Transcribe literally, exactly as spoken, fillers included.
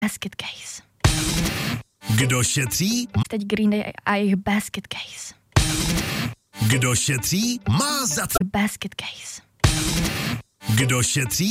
Basket Case. Kdo šetří? Teď Green Day a jejich Basket Case. Kdo šetří? Má za c... Basket Case. Kdo šetří?